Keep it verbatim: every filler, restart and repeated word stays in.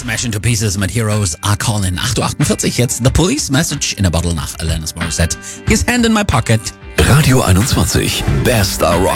Smash into Pieces mit Heroes Are Calling. acht Uhr achtundvierzig, jetzt The Police Message in a Bottle nach Alanis Morissette. His Hand in My Pocket. Radio einundzwanzig, der Star Rock.